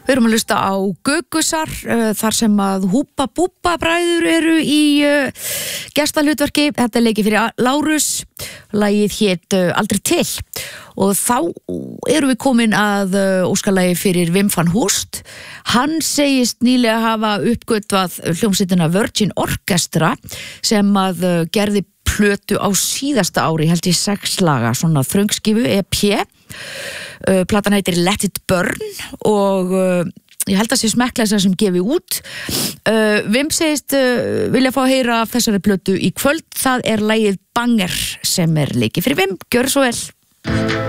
Við erum að hlusta á Gögusar, þar sem að Húpa Búpa bræður eru í gestahlutverki. Þetta er leikið fyrir Lárus, lagið hét Aldrei til. Og þá erum við komin að óskalagi fyrir Wim van Hoost. Hann segist nýlega hafa uppgötvað hljómsveitina Virgin Orchestra sem að gerði plötu á síðasta ári, held ég 6 laga, svona þröngskifu, EP. Platan heitir Let It Burn og ég held að sé smekklega sem gefi út. Wim segist vilja fá að heyra af þessari plötu í kvöld. Það er lagið Banger sem er leikið fyrir Wim. Gjörðu svo vel.